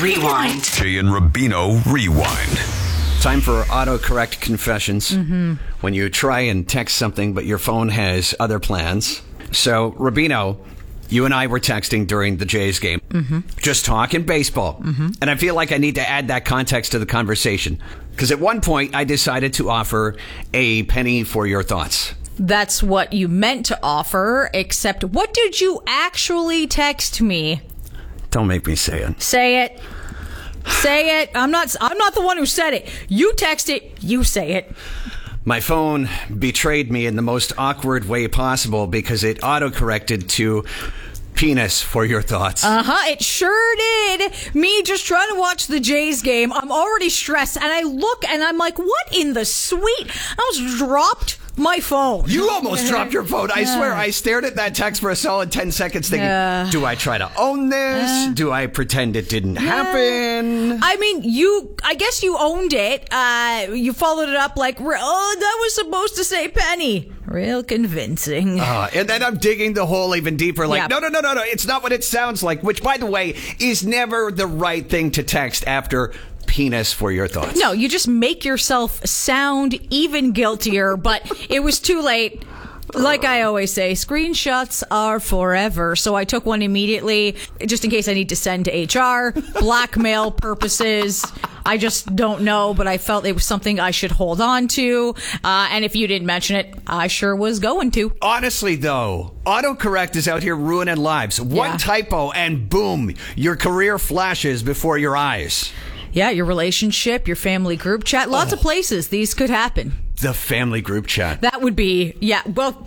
Rewind. Jay and Rubino Rewind. Time for autocorrect confessions. When you try and text something, but your phone has other plans. So, Rubino, you and I were texting during the Jays game. Just talking baseball. And I feel like I need to add that context to the conversation. Because at one point, I decided to offer a penny for your thoughts. That's what you meant to offer, except what did you actually text me? Don't make me say it. Say it. Say it. I'm not the one who said it. You text it. You say it. My phone betrayed me in the most awkward way possible because it autocorrected to penis for your thoughts. It sure did. Me just trying to watch the Jays game. I'm already stressed, and I look and I'm like, what in the sweet? I almost dropped my phone. You almost dropped your phone. I swear, I stared at that text for a solid 10 seconds thinking, do I try to own this? Do I pretend it didn't happen? I mean, I guess you owned it. You followed it up like, oh, that was supposed to say penny. Real convincing. And then I'm digging the hole even deeper. Like, no. It's not what it sounds like. Which, by the way, is never the right thing to text after penis for your thoughts. No, you just make yourself sound even guiltier, but it was too late. Like I always say, screenshots are forever. So I took one immediately, just in case I need to send to HR, blackmail purposes. I just don't know, but I felt it was something I should hold on to. And if you didn't mention it, I sure was going to. Honestly, though, autocorrect is out here ruining lives. One typo and boom, your career flashes before your eyes. Yeah, your relationship, your family group chat, lots of places these could happen. The family group chat. That would be, well,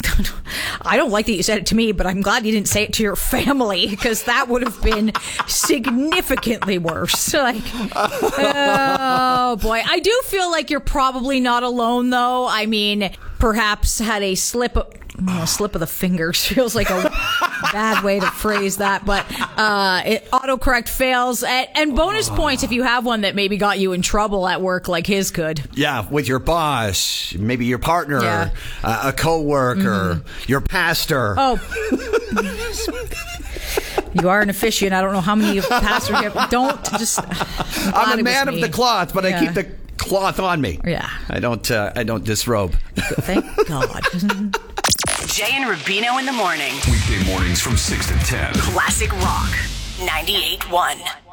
I don't like that you said it to me, but I'm glad you didn't say it to your family, because that would have been significantly worse. Like, oh boy. I do feel like you're probably not alone, though. I mean, perhaps had a slip of the fingers feels like a bad way to phrase that, but autocorrect fails, and bonus points if you have one that maybe got you in trouble at work like his could. Yeah, with your boss, maybe your partner, a coworker, your pastor. Oh. You are an officiant. I don't know how many pastors you have. Don't just. I'm a man of the cloth, but I keep the cloth on me. Yeah. I don't disrobe. Thank God. Jay and Rubino in the morning. Weekday mornings from 6 to 10. Classic Rock 98.1.